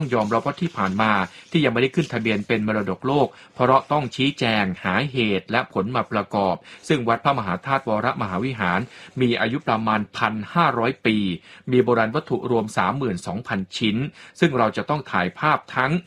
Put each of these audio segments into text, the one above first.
ยอมรับว่าที่ผ่านมาที่ยังไม่ได้ขึ้นทะเบียนเป็นมรดกโลกเพราะต้องชี้แจงหาเหตุและผลมาประกอบซึ่งวัดพระมหาธาตุวรมหาวิหารมีอายุประมาณ 1,500 ปีมีโบราณวัตถุรวม 32,000 ชิ้นซึ่งเราจะต้องถ่ายภาพทั้ง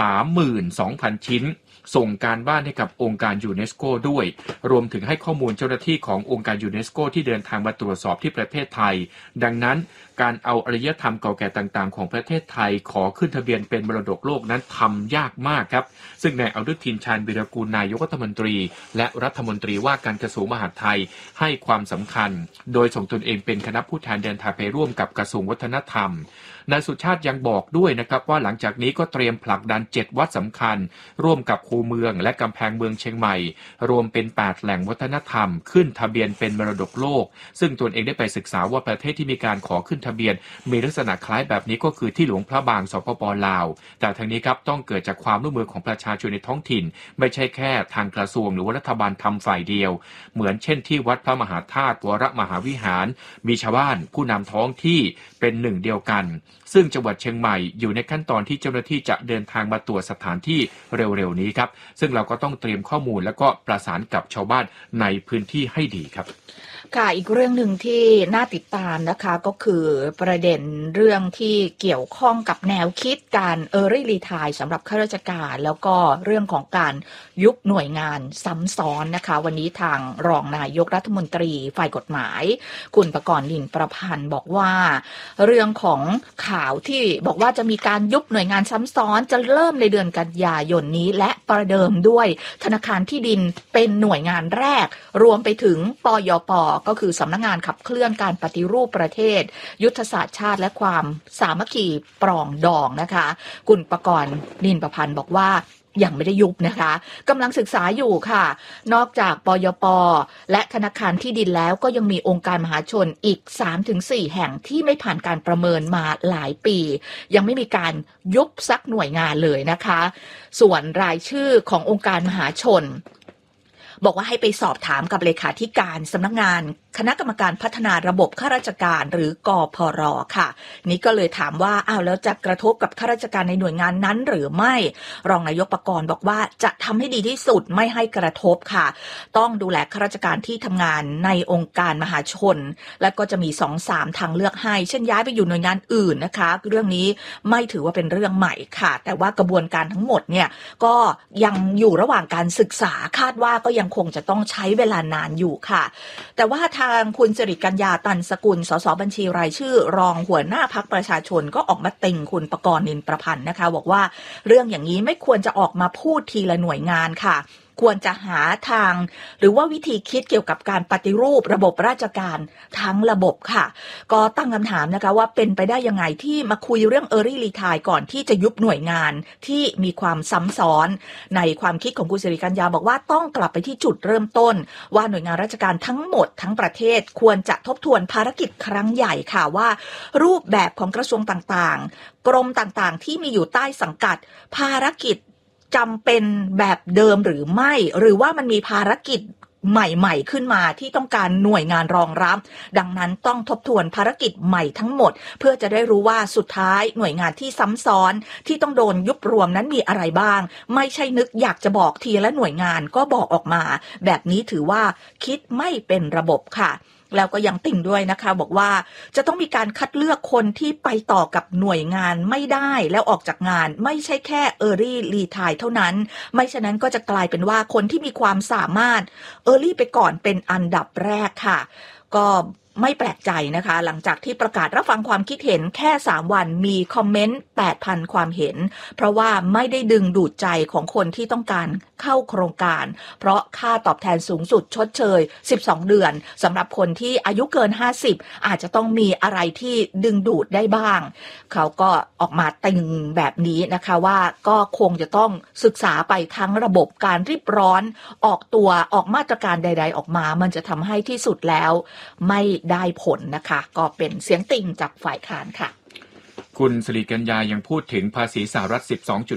32,000 ชิ้นส่งการบ้านให้กับองค์การยูเนสโกด้วยรวมถึงให้ข้อมูลเจ้าหน้าที่ขององค์การยูเนสโกที่เดินทางมาตรวจสอบที่ประเทศไทยดังนั้นการเอาอารยธรรมเก่าแก่ต่างๆของประเทศไทยขอขึ้นทะเบียนเป็นมรดกโลกนั้นทำยากมากครับซึ่งนายอนุทินชาญวีรกูลนายกรัฐมนตรีและรัฐมนตรีว่าการกระทรวงมหาดไทยให้ความสำคัญโดยส่งตนเองเป็นคณะผู้แทนเดินทางไปร่วมกับกระทรวงวัฒนธรรมนายสุชาติยังบอกด้วยนะครับว่าหลังจากนี้ก็เตรียมผลักดัน7วัดสำคัญร่วมกับคูเมืองและกำแพงเมืองเชียงใหม่รวมเป็น8แหล่งวัฒนธรรมขึ้นทะเบียนเป็นมรดกโลกซึ่งตนเองได้ไปศึกษาว่าประเทศที่มีการขอขึ้นทะเบียนมีลักษณะคล้ายแบบนี้ก็คือที่หลวงพระบางสปป.ลาวแต่ทั้งนี้ครับต้องเกิดจากความร่วมมือของประชาชนในท้องถิ่นไม่ใช่แค่ทางกระทรวงหรือว่ารัฐบาลทำฝ่ายเดียวเหมือนเช่นที่วัดพระมหาธาตุวรมหาวิหารมีชาวบ้านผู้นำท้องที่เป็นหนึ่งเดียวกันซึ่งจังหวัดเชียงใหม่อยู่ในขั้นตอนที่เจ้าหน้าที่จะเดินทางมาตรวจสถานที่เร็วๆนี้ครับซึ่งเราก็ต้องเตรียมข้อมูลแล้วก็ประสานกับชาวบ้านในพื้นที่ให้ดีครับค่ะอีกเรื่องหนึ่งที่น่าติดตามนะคะก็คือประเด็นเรื่องที่เกี่ยวข้องกับแนวคิดการearly retire สำหรับข้าราชการแล้วก็เรื่องของการยุบหน่วยงานซ้ำซ้อนนะคะวันนี้ทางรองนายกรัฐมนตรีฝ่ายกฎหมายคุณประกรณ์ นินประพันธ์บอกว่าเรื่องของข่าวที่บอกว่าจะมีการยุบหน่วยงานซ้ำซ้อนจะเริ่มในเดือนกันยายนนี้และประเดิมด้วยธนาคารที่ดินเป็นหน่วยงานแรกรวมไปถึงปยป.ก็คือสำนักงานขับเคลื่อนการปฏิรูปประเทศยุทธศาสตร์ชาติและความสามัคคีปรองดองนะคะคุณประกรณ์ นินประพันธ์บอกว่ายังไม่ได้ยุบนะคะกำลังศึกษาอยู่ค่ะนอกจากปยป.และธนาคารที่ดินแล้วก็ยังมีองค์การมหาชนอีก 3-4 แห่งที่ไม่ผ่านการประเมินมาหลายปียังไม่มีการยุบสักหน่วยงานเลยนะคะส่วนรายชื่อขององค์การมหาชนบอกว่าให้ไปสอบถามกับเลขาธิการสำนักงานคณะกรรมการพัฒนาระบบข้าราชการหรือกพร.ค่ะนี่ก็เลยถามว่าแล้วจะกระทบกับข้าราชการในหน่วยงานนั้นหรือไม่รองนายกประกรณ์บอกว่าจะทำให้ดีที่สุดไม่ให้กระทบค่ะต้องดูแลข้าราชการที่ทำงานในองค์การมหาชนและก็จะมี 2-3 ทางเลือกให้เช่นย้ายไปอยู่หน่วยงานอื่นนะคะเรื่องนี้ไม่ถือว่าเป็นเรื่องใหม่ค่ะแต่ว่ากระบวนการทั้งหมดเนี่ยก็ยังอยู่ระหว่างการศึกษาคาดว่าก็ยังคงจะต้องใช้เวลานานอยู่ค่ะแต่ว่าทางคุณสิริกัญญาตันสกุลสสบัญชีรายชื่อรองหัวหน้าพรรคประชาชนก็ออกมาติงคุณประกรณ์ นินประพันธ์นะคะบอกว่าเรื่องอย่างนี้ไม่ควรจะออกมาพูดทีละหน่วยงานค่ะควรจะหาทางหรือว่าวิธีคิดเกี่ยวกับการปฏิรูประบบราชการทั้งระบบค่ะก็ตั้งคำถามนะคะว่าเป็นไปได้ยังไงที่มาคุยเรื่อง early retire ก่อนที่จะยุบหน่วยงานที่มีความซ้ำซ้อนในความคิดของคุณสิริกัญญาบอกว่าต้องกลับไปที่จุดเริ่มต้นว่าหน่วยงานราชการทั้งหมดทั้งประเทศควรจะทบทวนภารกิจครั้งใหญ่ค่ะว่ารูปแบบของกระทรวงต่างๆกรมต่างๆที่มีอยู่ใต้สังกัดภารกิจจำเป็นแบบเดิมหรือไม่หรือว่ามันมีภารกิจใหม่ๆขึ้นมาที่ต้องการหน่วยงานรองรับดังนั้นต้องทบทวนภารกิจใหม่ทั้งหมดเพื่อจะได้รู้ว่าสุดท้ายหน่วยงานที่ซ้ำซ้อนที่ต้องโดนยุบรวมนั้นมีอะไรบ้างไม่ใช่นึกอยากจะบอกทีละหน่วยงานก็บอกออกมาแบบนี้ถือว่าคิดไม่เป็นระบบค่ะแล้วก็ยังติ่งด้วยนะคะบอกว่าจะต้องมีการคัดเลือกคนที่ไปต่อกับหน่วยงานไม่ได้แล้วออกจากงานไม่ใช่แค่ early retire เท่านั้นไม่ฉะนั้นก็จะกลายเป็นว่าคนที่มีความสามารถ early ไปก่อนเป็นอันดับแรกค่ะก็ไม่แปลกใจนะคะหลังจากที่ประกาศรับฟังความคิดเห็นแค่3วันมีคอมเมนต์ 8,000 ความเห็นเพราะว่าไม่ได้ดึงดูดใจของคนที่ต้องการเข้าโครงการเพราะค่าตอบแทนสูงสุดชดเชย12 เดือนสำหรับคนที่อายุเกิน50อาจจะต้องมีอะไรที่ดึงดูดได้บ้างเขาก็ออกมาติงแบบนี้นะคะว่าก็คงจะต้องศึกษาไปทั้งระบบการรีบร้อนออกมาตรการใดๆออกมามันจะทำให้ที่สุดแล้วไม่ได้ผลนะคะก็เป็นเสียงติ่งจากฝ่ายค้านค่ะคุณสิริกัญญายังพูดถึงภาษีสหรัฐ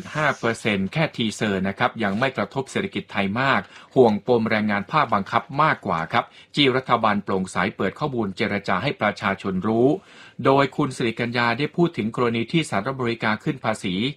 12.5% แค่ทีเซอร์นะครับยังไม่กระทบเศรษฐกิจไทยมากห่วงปมแรงงานภาคบังคับมากกว่าครับจี้รัฐบาลโปร่งใสเปิดข้อมูลเจรจาให้ประชาชนรู้โดยคุณสิริกัญญาได้พูดถึงกรณีที่สหรัฐอเมริกาขึ้นภาษี